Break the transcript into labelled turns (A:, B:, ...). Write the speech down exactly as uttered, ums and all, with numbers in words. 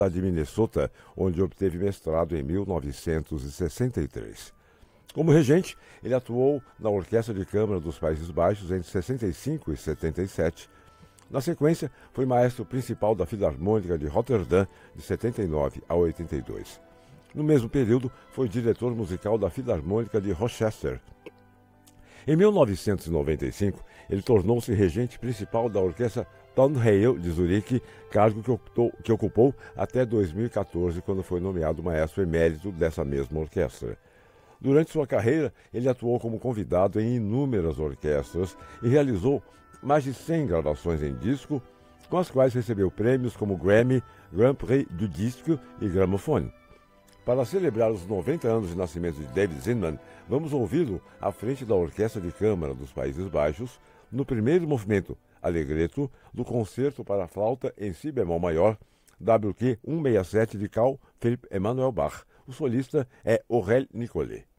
A: de Minnesota, onde obteve mestrado em mil novecentos e sessenta e três. Como regente, ele atuou na Orquestra de Câmara dos Países Baixos entre sessenta e cinco e setenta e sete. Na sequência, foi maestro principal da Filarmônica de Rotterdam de setenta e nove a oitenta e dois. No mesmo período, foi diretor musical da Filarmônica de Rochester. Em mil novecentos e noventa e cinco, ele tornou-se regente principal da Orquestra Tonhalle de Zurique, cargo que ocupou, que ocupou até dois mil e quatorze, quando foi nomeado maestro emérito dessa mesma orquestra. Durante sua carreira, ele atuou como convidado em inúmeras orquestras e realizou mais de cem gravações em disco, com as quais recebeu prêmios como Grammy, Grand Prix du Disque e Gramophone. Para celebrar os noventa anos de nascimento de David Zinman, vamos ouvi-lo à frente da Orquestra de Câmara dos Países Baixos, no primeiro movimento, Allegretto, do Concerto para Flauta em Si bemol maior, W Q cento e sessenta e sete de Carl Philipp Emanuel Bach. O solista é Aurel Nicolet.